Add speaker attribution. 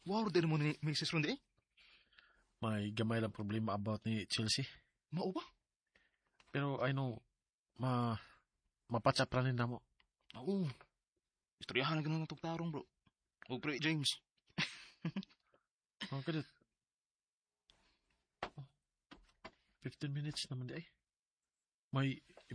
Speaker 1: Wow, din mo ni Mrs. Ronde eh.
Speaker 2: May gamay lang problema about ni Chelsea.
Speaker 1: Mao ba?
Speaker 2: Pero I know, mapatsap rin na mo.
Speaker 1: Oo. Istoryahan na ganun ng tugtarong, bro. O, pre, James.
Speaker 2: Oh, kadit. 15 minutes naman di ay. May